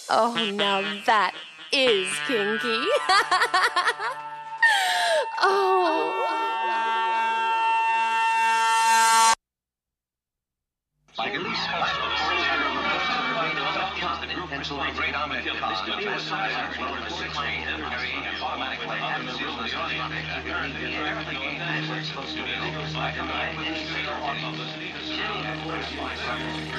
Oh, now that is kinky. Oh. By Elise Great Ahmed Khan.